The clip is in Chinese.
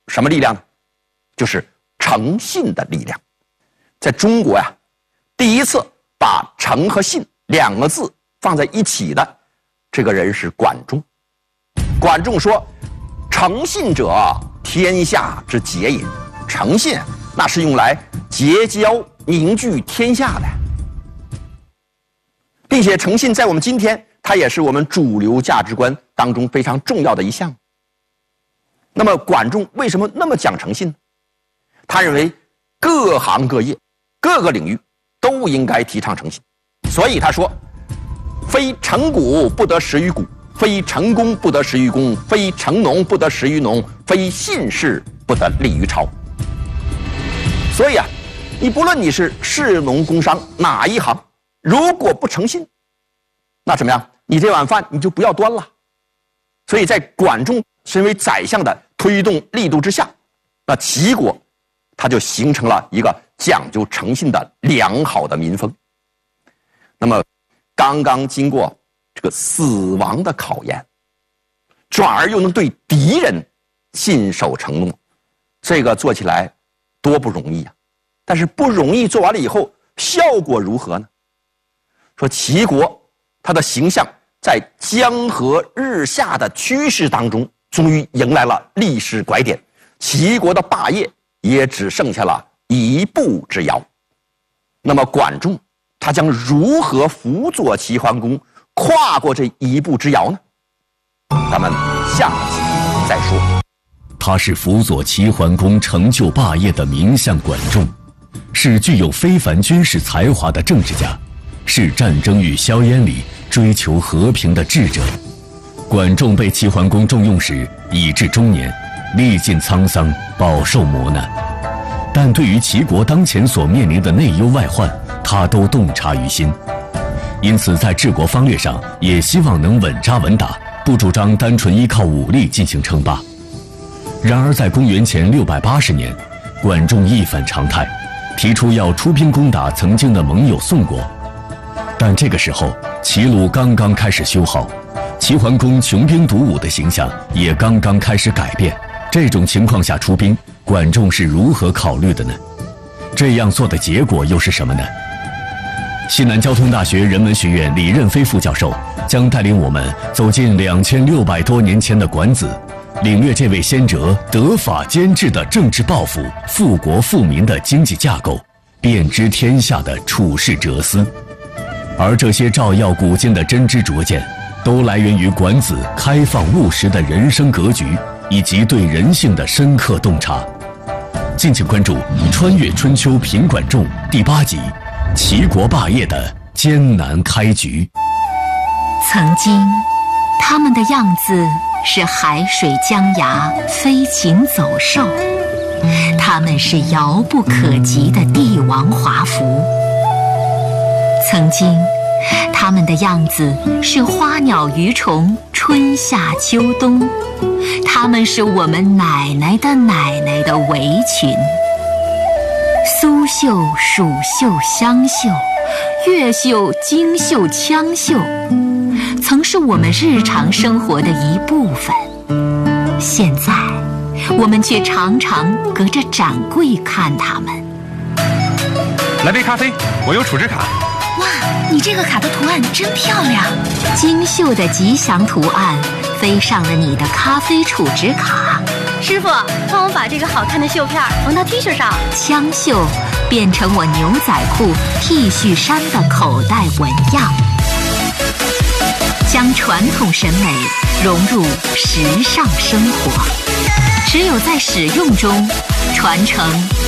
什么力量呢？就是诚信的力量。在中国呀，第一次把诚和信两个字放在一起的这个人是管仲。管仲说：“诚信者，天下之结也。”诚信那是用来结交凝聚天下的，并且诚信在我们今天，它也是我们主流价值观当中非常重要的一项。那么管仲为什么那么讲诚信呢？他认为各行各业、各个领域都应该提倡诚信，所以他说：“非诚骨不得食于骨，非诚公不得食于公，非诚农不得食于农，非信士不得立于朝。”所以啊，你不论你是士农工商哪一行，如果不诚信，那怎么样？你这碗饭你就不要端了。所以在管仲身为宰相的推动力度之下，那齐国它就形成了一个讲究诚信的良好的民风。那么刚刚经过这个死亡的考验，转而又能对敌人信守承诺，这个做起来多不容易啊！但是不容易做完了以后，效果如何呢？说齐国它的形象在江河日下的趋势当中，终于迎来了历史拐点，齐国的霸业也只剩下了一步之遥。那么管仲他将如何辅佐齐桓公跨过这一步之遥呢？咱们下期再说。 他是辅佐齐桓公成就霸业的名相管仲，是具有非凡军事才华的政治家，是战争与硝烟里追求和平的智者。管仲被齐桓公重用时已至中年，历尽沧桑，饱受磨难，但对于齐国当前所面临的内忧外患，他都洞察于心。因此在治国方略上也希望能稳扎稳打，不主张单纯依靠武力进行称霸。然而在公元前680年，管仲一反常态，提出要出兵攻打曾经的盟友宋国。但这个时候齐鲁刚刚开始修好，齐桓公穷兵黩武的形象也刚刚开始改变。这种情况下出兵，管仲是如何考虑的呢？这样做的结果又是什么呢？西南交通大学人文学院李任飞副教授将带领我们走进2600多年前的管子，领略这位先哲德法兼治的政治抱负，富国富民的经济架构，遍知天下的处世哲思。而这些照耀古今的真知灼见，都来源于管子开放务实的人生格局，以及对人性的深刻洞察。敬请关注《穿越春秋品管仲》第8集，齐国霸业的艰难开局。 曾经他们的样子是海水江崖，飞禽走兽，他们是遥不可及的帝王华服。曾经他们的样子是花鸟鱼虫，春夏秋冬，他们是我们奶奶的奶奶的围裙。苏绣、蜀绣、湘绣、越绣、荆绣、羌绣，曾是我们日常生活的一部分。现在我们却常常隔着展柜看他们。 来杯咖啡，我有储值卡。 哇，你这个卡的图案真漂亮！精绣的吉祥图案飞上了你的咖啡储值卡。 师傅，帮我把这个好看的绣片缝到 T 恤上。 枪绣变成我牛仔裤、T 恤衫的口袋纹样，将传统审美融入时尚生活。只有在使用中传承